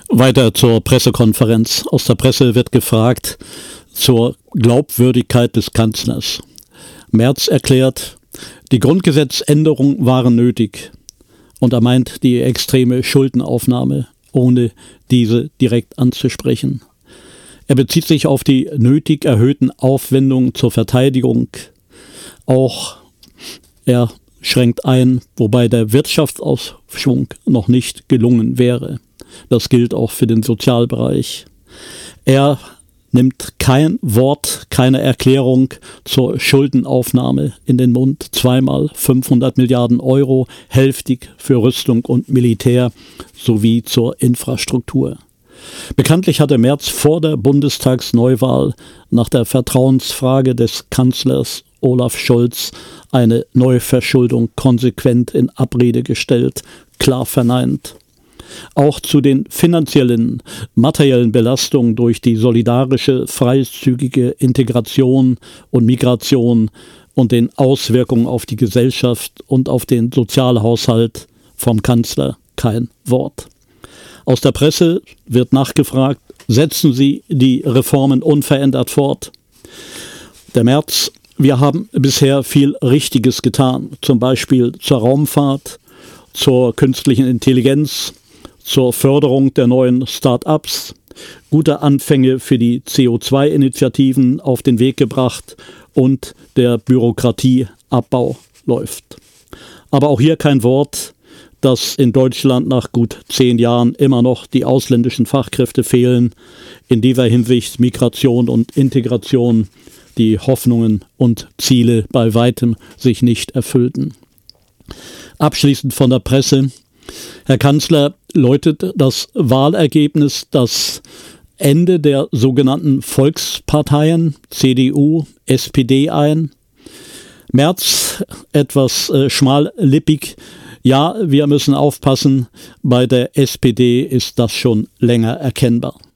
Weiter zur Pressekonferenz. Aus der Presse wird gefragt zur Glaubwürdigkeit des Kanzlers. Merz erklärt, die Grundgesetzänderungen waren nötig. Und er meint die extreme Schuldenaufnahme, ohne diese direkt anzusprechen. Er bezieht sich auf die nötig erhöhten Aufwendungen zur Verteidigung. Auch er schränkt ein, wobei der Wirtschaftsaufschwung noch nicht gelungen wäre. Das gilt auch für den Sozialbereich. Er nimmt kein Wort, keine Erklärung zur Schuldenaufnahme in den Mund. Zweimal 500 Milliarden Euro, hälftig für Rüstung und Militär sowie zur Infrastruktur. Bekanntlich hatte Merz vor der Bundestagsneuwahl nach der Vertrauensfrage des Kanzlers Olaf Scholz eine Neuverschuldung konsequent in Abrede gestellt, klar verneint. Auch zu den finanziellen, materiellen Belastungen durch die solidarische, freizügige Integration und Migration und den Auswirkungen auf die Gesellschaft und auf den Sozialhaushalt vom Kanzler kein Wort. Aus der Presse wird nachgefragt, setzen Sie die Reformen unverändert fort? Der Merz: Wir haben bisher viel Richtiges getan, zum Beispiel zur Raumfahrt, zur künstlichen Intelligenz, zur Förderung der neuen Start-ups, gute Anfänge für die CO2-Initiativen auf den Weg gebracht und der Bürokratieabbau läuft. Aber auch hier kein Wort, dass in Deutschland nach gut 10 Jahren immer noch die ausländischen Fachkräfte fehlen, in dieser Hinsicht Migration und Integration die Hoffnungen und Ziele bei weitem sich nicht erfüllten. Abschließend von der Presse: Herr Kanzler läutet das Wahlergebnis das Ende der sogenannten Volksparteien CDU, SPD ein. Merz etwas schmallippig: Ja, wir müssen aufpassen, bei der SPD ist das schon länger erkennbar.